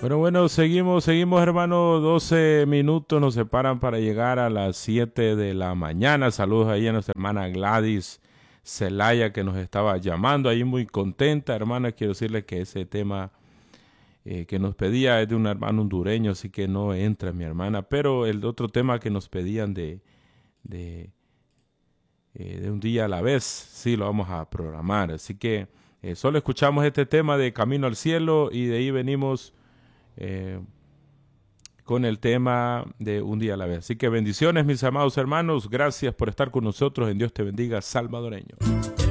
Bueno, seguimos, hermano. 12 minutos nos separan para llegar a las 7 de la mañana. Saludos ahí a nuestra hermana Gladys Celaya que nos estaba llamando. Ahí muy contenta, hermana. Quiero decirle que ese tema que nos pedía es de un hermano hondureño, así que no entra mi hermana. Pero el otro tema que nos pedían de, de un día a la vez, sí lo vamos a programar. Así que solo escuchamos este tema de Camino al Cielo y de ahí venimos eh, con el tema de un día a la vez. Así que bendiciones, mis amados hermanos. Gracias por estar con nosotros. En Dios te bendiga, salvadoreño.